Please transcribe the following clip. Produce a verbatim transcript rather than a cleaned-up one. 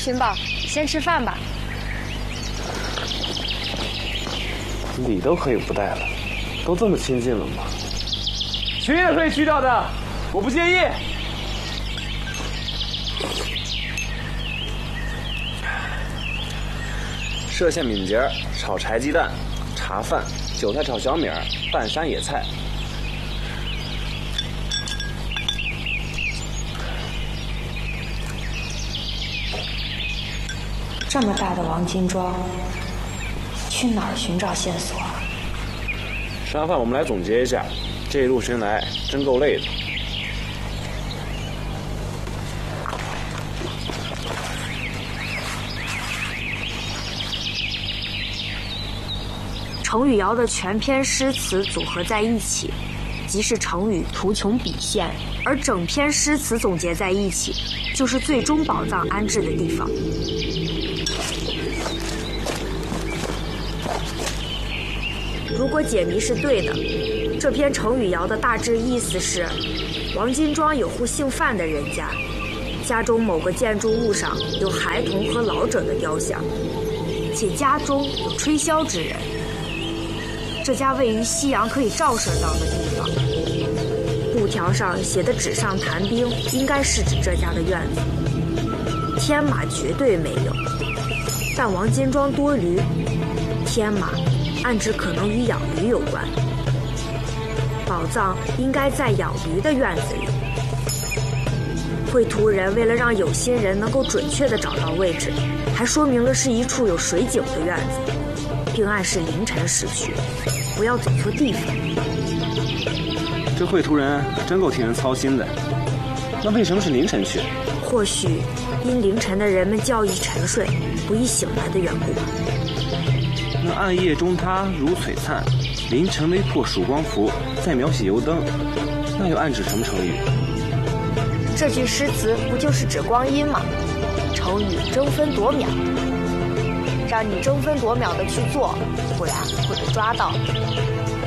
寻宝，先吃饭吧。 礼都可以不带了，都这么亲近了吗？ 裙也可以去掉的，我不介意。 歙县敏捷炒柴鸡蛋，茶饭，韭菜炒小米儿，半山野菜。 这么大的王金庄，去哪儿寻找线索？ 吃完饭我们来总结一下，这一路寻来真够累的。 程雨瑶的全篇诗词组合在一起，即是程雨图穷匕现，而整篇诗词总结在一起，就是最终宝藏安置的地方。如果解谜是对的，这篇程雨瑶的大致意思是：王金庄有户姓范的人家，家中某个建筑物上有孩童和老者的雕像，且家中有吹箫之人。这家位于夕阳可以照射到的地方，布条上写的纸上谈兵应该是指这家的院子。天马绝对没有，但王金庄多驴，天马暗指可能与养驴有关。宝藏应该在养驴的院子里。绘图人为了让有心人能够准确地找到位置，还说明了是一处有水井的院子，并暗示凌晨时去，不要走错地方。 这绘图人可真够替人操心的。那为什么是凌晨去？ 或许因凌晨的人们觉已沉睡，不易醒来的缘故吧。 那暗夜中他如璀璨，凌晨微破曙光符，再描写油灯，那又暗指什么成语？ 这句诗词不就是指光阴吗？成语争分夺秒，让你争分夺秒的去做，不然会被抓到。